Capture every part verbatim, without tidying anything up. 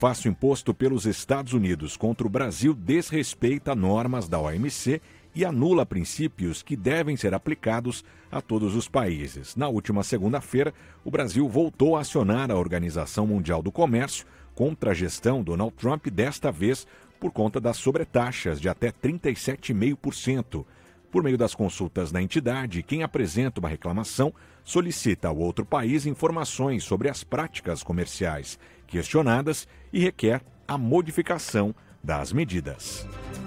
fácil imposto pelos Estados Unidos contra o Brasil desrespeita normas da O M C e anula princípios que devem ser aplicados a todos os países. Na última segunda-feira, o Brasil voltou a acionar a Organização Mundial do Comércio contra a gestão Donald Trump, desta vez por conta das sobretaxas de até trinta e sete vírgula cinco por cento. Por meio das consultas na entidade, quem apresenta uma reclamação solicita ao outro país informações sobre as práticas comerciais questionadas e requer a modificação das medidas.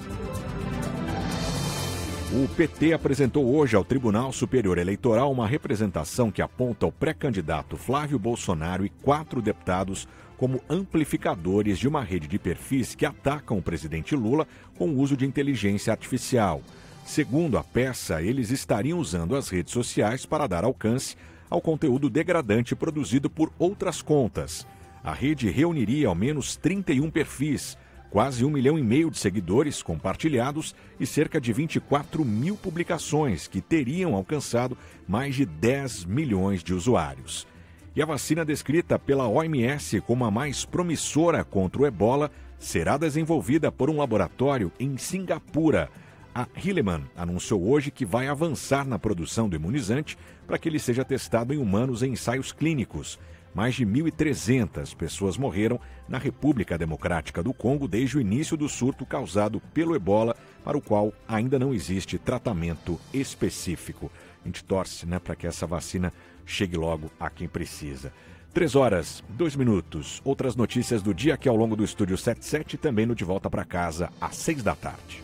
O P T apresentou hoje ao Tribunal Superior Eleitoral uma representação que aponta o pré-candidato Flávio Bolsonaro e quatro deputados como amplificadores de uma rede de perfis que atacam o presidente Lula com o uso de inteligência artificial. Segundo a peça, eles estariam usando as redes sociais para dar alcance ao conteúdo degradante produzido por outras contas. A rede reuniria ao menos trinta e um perfis, quase um milhão e meio de seguidores compartilhados e cerca de vinte e quatro mil publicações que teriam alcançado mais de dez milhões de usuários. E a vacina descrita pela O M S como a mais promissora contra o ebola será desenvolvida por um laboratório em Singapura. A Hilleman anunciou hoje que vai avançar na produção do imunizante para que ele seja testado em humanos em ensaios clínicos. Mais de mil e trezentas pessoas morreram na República Democrática do Congo desde o início do surto causado pelo ebola, para o qual ainda não existe tratamento específico. A gente torce, né, para que essa vacina chegue logo a quem precisa. Três horas, dois minutos. Outras notícias do dia aqui ao longo do Estúdio setenta e sete e também no De Volta para Casa, às seis da tarde.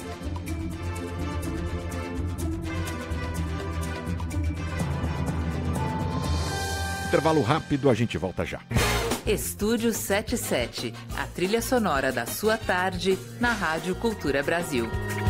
Intervalo rápido, a gente volta já. Estúdio setenta e sete, a trilha sonora da sua tarde na Rádio Cultura Brasil.